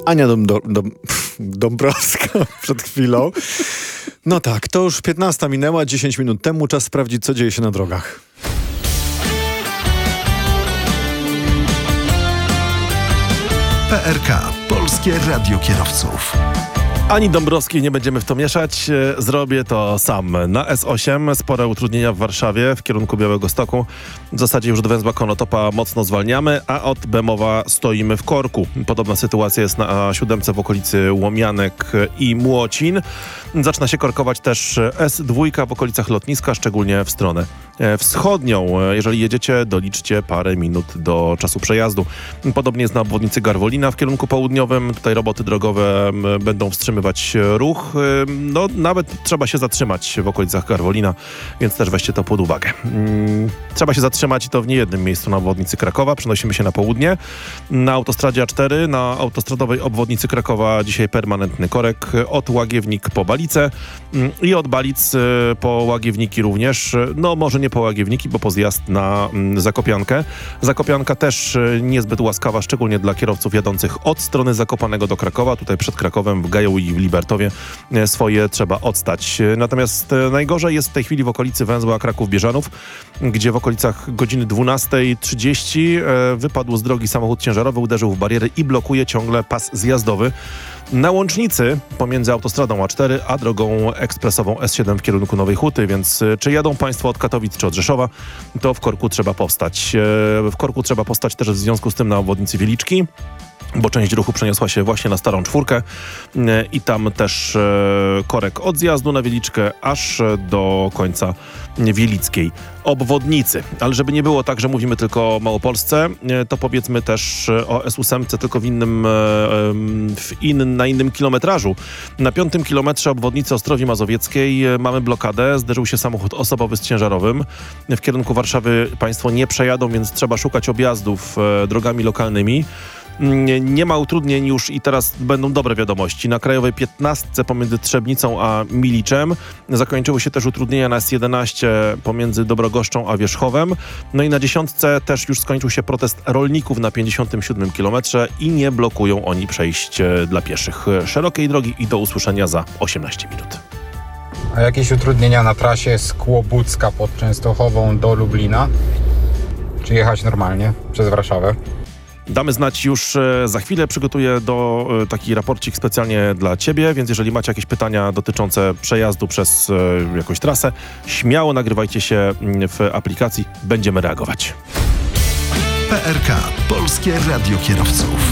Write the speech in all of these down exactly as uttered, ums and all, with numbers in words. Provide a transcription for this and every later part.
Ania Dom, Dom, Dom, Dąbrowska przed chwilą. No tak, to już piętnasta minęła, dziesięć minut temu. Czas sprawdzić, co dzieje się na drogach. P R K. Polskie Radio Kierowców. Ani Dąbrowskiej nie będziemy w to mieszać. Zrobię to sam. Na S osiem spore utrudnienia w Warszawie w kierunku Białegostoku. W zasadzie już do węzła Konotopa mocno zwalniamy, a od Bemowa stoimy w korku. Podobna sytuacja jest na siódemce w okolicy Łomianek i Młocin. Zaczyna się korkować też S dwa w okolicach lotniska, szczególnie w stronę wschodnią. Jeżeli jedziecie, doliczcie parę minut do czasu przejazdu. Podobnie jest na obwodnicy Garwolina w kierunku południowym. Tutaj roboty drogowe będą wstrzymywać ruch. No, nawet trzeba się zatrzymać w okolicach Garwolina, więc też weźcie to pod uwagę. Trzeba się zatrzymać i to w niejednym miejscu na obwodnicy Krakowa. Przenosimy się na południe. Na autostradzie A cztery, na autostradowej obwodnicy Krakowa dzisiaj permanentny korek od Łagiewnik po Balice i od Balic po Łagiewniki również. No może nie po Łagiewniki, bo po zjazd na Zakopiankę. Zakopianka też niezbyt łaskawa, szczególnie dla kierowców jadących od strony Zakopanego do Krakowa. Tutaj przed Krakowem w Gaju i w Libertowie swoje trzeba odstać. Natomiast najgorzej jest w tej chwili w okolicy węzła Kraków-Bieżanów, gdzie w okolicach godziny dwunastej trzydzieści wypadł z drogi samochód ciężarowy, uderzył w bariery i blokuje ciągle pas zjazdowy na łącznicy pomiędzy autostradą A cztery a drogą ekspresową S siedem w kierunku Nowej Huty, więc czy jadą Państwo od Katowic czy od Rzeszowa, to w korku trzeba powstać. W korku trzeba powstać też w związku z tym na obwodnicy Wieliczki, bo część ruchu przeniosła się właśnie na Starą Czwórkę i tam też korek od zjazdu na Wieliczkę aż do końca Wielickiej obwodnicy. Ale żeby nie było tak, że mówimy tylko o Małopolsce, to powiedzmy też o S osiem, tylko w innym, w in, na innym kilometrażu. Na piątym kilometrze obwodnicy Ostrowi Mazowieckiej mamy blokadę. Zderzył się samochód osobowy z ciężarowym. W kierunku Warszawy Państwo nie przejadą, więc trzeba szukać objazdów drogami lokalnymi. Nie ma utrudnień już i teraz będą dobre wiadomości. Na Krajowej piętnastce pomiędzy Trzebnicą a Miliczem zakończyły się też utrudnienia na S jedenaście pomiędzy Dobrogoszczą a Wierzchowem. No i na dziesiątce też już skończył się protest rolników na pięćdziesiątym siódmym kilometrze i nie blokują oni przejść dla pieszych szerokiej drogi i do usłyszenia za osiemnaście minut. A jakieś utrudnienia na trasie z Kłobucka pod Częstochową do Lublina? Czy jechać normalnie przez Warszawę? Damy znać już za chwilę. Przygotuję do taki raporcik specjalnie dla Ciebie, więc jeżeli macie jakieś pytania dotyczące przejazdu przez jakąś trasę, śmiało nagrywajcie się w aplikacji. Będziemy reagować. P R K. Polskie Radio Kierowców.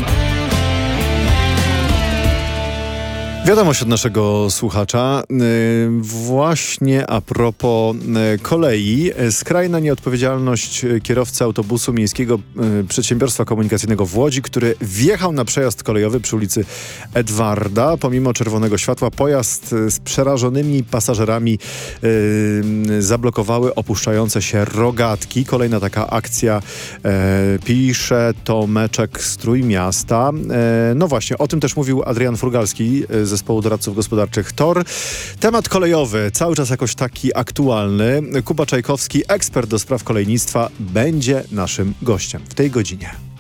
Wiadomość od naszego słuchacza. Yy, właśnie a propos yy, kolei. Skrajna nieodpowiedzialność kierowcy autobusu miejskiego yy, Przedsiębiorstwa Komunikacyjnego w Łodzi, który wjechał na przejazd kolejowy przy ulicy Edwarda. Pomimo czerwonego światła pojazd z przerażonymi pasażerami yy, zablokowały opuszczające się rogatki. Kolejna taka akcja, yy, pisze Tomeczek z Trójmiasta. Yy, no właśnie, o tym też mówił Adrian Furgalski z Zespołu Doradców Gospodarczych T O R. Temat kolejowy cały czas jakoś taki aktualny. Kuba Czajkowski, ekspert do spraw kolejnictwa, będzie naszym gościem w tej godzinie.